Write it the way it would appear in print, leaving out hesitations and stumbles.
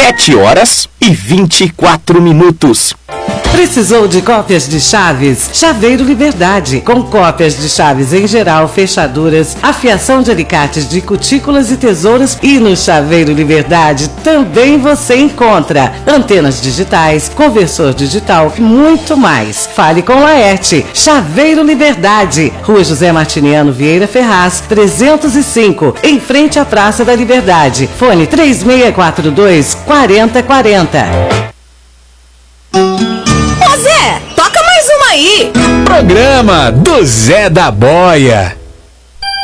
7h24. Precisou de cópias de chaves? Chaveiro Liberdade. Com cópias de chaves em geral, fechaduras, afiação de alicates de cutículas e tesouras. E no Chaveiro Liberdade também você encontra antenas digitais, conversor digital e muito mais. Fale com Laerte. Chaveiro Liberdade. Rua José Martiniano Vieira Ferraz, 305, em frente à Praça da Liberdade. Fone 3642-4040. Ô Zé, toca mais uma aí. Programa do Zé da Boia.